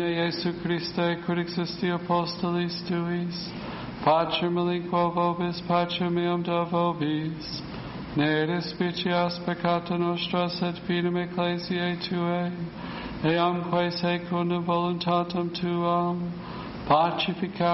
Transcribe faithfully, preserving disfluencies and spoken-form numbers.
Iesu Christe, quid existi apostolis tuis, pacem aliquo vobis, pacem meum do vobis, ne despicias peccata nostra, sed fidem ecclesiae Tuae, eamque secundum voluntatem Tuam, pacifica